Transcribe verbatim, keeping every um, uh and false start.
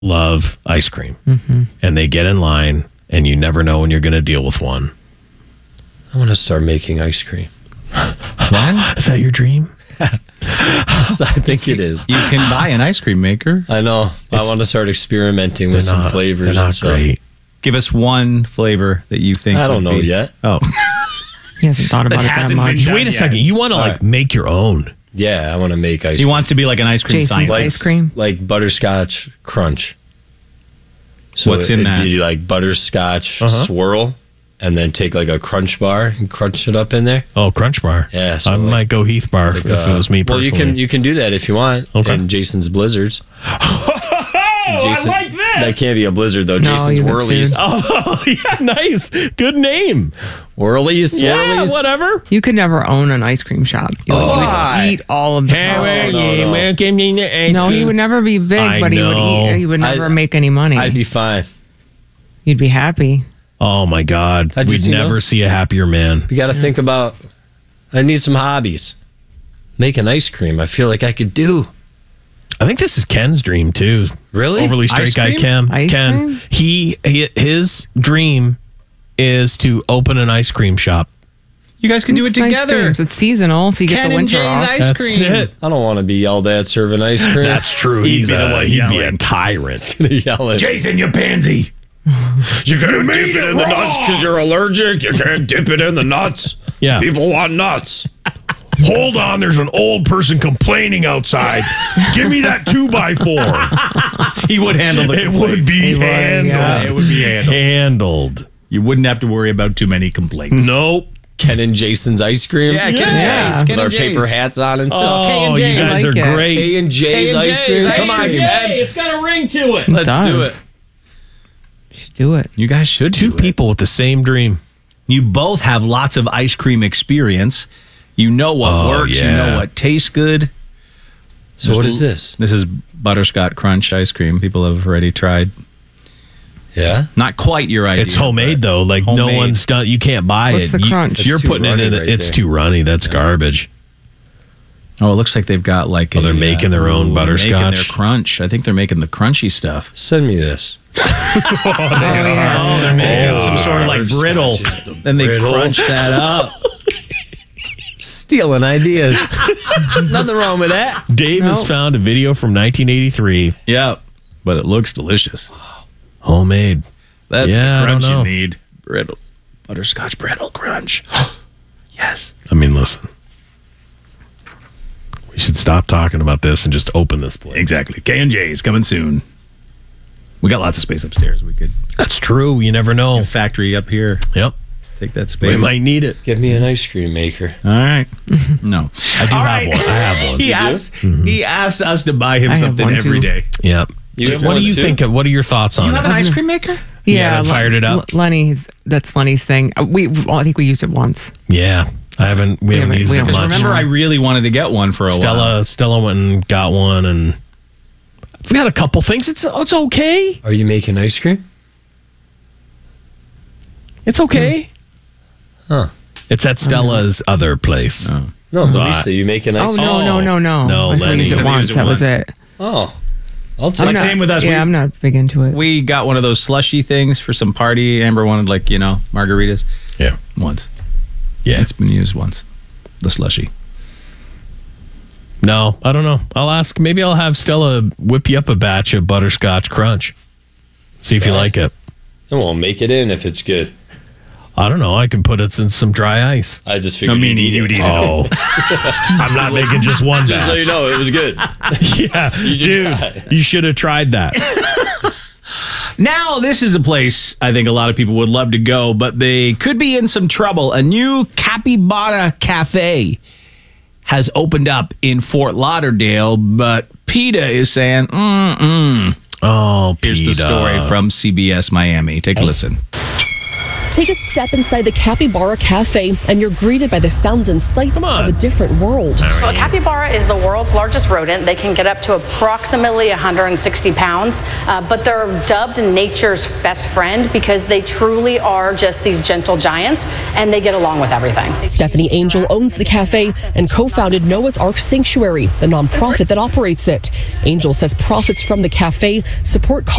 love ice cream, mm-hmm. and they get in line, and you never know when you're going to deal with one. I want to start making ice cream. What? Is that your dream? I think it is. You can buy an ice cream maker. I know. I want to start experimenting with some not, flavors. They're not and stuff. great. Give us one flavor that you think. I don't would know be. yet. Oh, He hasn't thought about it that hasn't much. been done Wait a yet. second. You want to All like right. make your own? Yeah, I want to make ice he cream. wants to be like an ice cream Jason's scientist. ice cream. Like butterscotch crunch. So What's in it'd that? be like butterscotch Uh-huh. swirl, and then take like a crunch bar and crunch it up in there. Oh, Crunch Bar. Yeah, so I like- might go Heath Bar Like, if uh, it was me well, personally. you can you can do that if you want. Okay. And Jason's Blizzards. Oh, Jason, I like this. That can't be a blizzard though. No, Jason's you would Whirlies. soon. Oh, yeah, nice. Good name. Whirlies, Yeah, swirlies. whatever. You could never own an ice cream shop. You would, Why? you would eat all of the. Hey, no, no. where can you- No, he would never be big, I but he would know. eat. He would never I'd- make any money. I'd be fine. You'd be happy. Oh, my God. How'd you We'd see never that? see a happier man. We got to think about. I need some hobbies. Making ice cream. I feel like I could do. I think this is Ken's dream, too. Really? Overly straight Ice guy cream? Ken. Ice Ken. cream? He, he his dream is to open an ice cream shop. You guys can do It's it nice together. creams. It's seasonal, so you get Ken the and winter Jay's off. ice That's cream. it. I don't want to be yelled at serving ice cream. That's true. He'd He's be the a, one he'd be a yelling. tyrant. gonna yell at. Jason, you pansy. You couldn't dip it in the nuts because you're allergic. You can't dip it in the nuts. Yeah. People want nuts. Hold on, there's an old person complaining outside. Give me that two by four. He would handle the It would be He would, handled. yeah. It would be handled. Handled. You wouldn't have to worry about too many complaints. Nope. Ken and Jason's ice cream. Yeah, Ken and Yeah. Jay's. Ken With our and Jay's. paper hats on and stuff. Oh, K and Oh, J. you I guys like are it. great. K and J's K and ice J's cream. ice Come on, cream. Ken. It's got a ring to it. Let's It do does. it. You should do it. You guys should Two do it. people with the same dream. You both have lots of ice cream experience. You know what Oh, works. You yeah. know what tastes good. So what is this? This is butterscotch crunch ice cream. People have already tried. Yeah. Not quite your idea. It's homemade but though. Like no homemade. one's done. You can't buy What's it. the You- crunch? You're It's too putting it runny in. right It's there. too runny. That's garbage. Oh, it looks like they've got like. Oh, a, they're making their own ooh, they're Making butterscotch? their crunch. I think they're making the crunchy stuff. Send me this. Oh, yeah. they're making some sort of like butterscotch brittle. is the Then they brittle. crunch that up. Stealing ideas. Nothing wrong with that. Dave has Nope. found a video from nineteen eighty-three. Yeah, but it looks delicious. Homemade. That's Yeah, I the crunch don't you know. need. Brittle. Butterscotch brittle crunch. Yes. I mean, listen. We should stop talking about this and just open this place. Exactly. K and J's coming soon. We got lots of space upstairs. We could That's true. You never know. factory up here. Yep. Take that We space. might need it. Give me an ice cream maker. All right. No. I do All have right. one. I have one. He asks, he asks us to buy him I have something one, every too. day. Yep. You have what one, do you too? think? Of, what are your thoughts on You it? have an ice cream maker? You Yeah, haven't fired it up? L- Lenny's. That's Lenny's thing. Uh, We. Well, I think we used it once. Yeah. I haven't. We, haven't haven't- used we it haven't- much. Remember, I really wanted to get one for a Stella. while. Stella went and got one, and I've got a couple things. It's it's okay. Are you making ice cream? It's okay. Huh. It's at Stella's other place. Oh. No, So I- Lisa, you making ice Oh cream? no, no, no, no. No, I said we Lenny. used Said it they once. used it That was once. it. Oh. I'll take I'm Like not- same with us. Yeah, We- I'm not big into it. We got one of those slushy things for some party. Amber wanted, like, you know, margaritas. Yeah. Once. Yeah. It's been used once. The slushy. No, I don't know. I'll ask. Maybe I'll have Stella whip you up a batch of butterscotch crunch. See if you Yeah. like it. And we'll make it in if it's good. I don't know. I can put it in some dry ice. I just figured I mean, you'd eat you'd it. eat it. Oh, I'm not making just one Just so batch. you know, it was good. Yeah, should dude, try. you should have tried that. Now, this is a place I think a lot of people would love to go, but they could be in some trouble. A new Capybara Cafe has opened up in Fort Lauderdale, but PETA is saying, mm-mm. Oh, Here's the PETA. story from C B S Miami. Take a listen. Take a step inside the Capybara Cafe, and you're greeted by the sounds and sights of a different world. Well, a capybara is the world's largest rodent. They can get up to approximately one hundred sixty pounds, uh, but they're dubbed nature's best friend because they truly are just these gentle giants, and they get along with everything. Stephanie Angel owns the cafe and co-founded Noah's Ark Sanctuary, the nonprofit that operates it. Angel says profits from the cafe support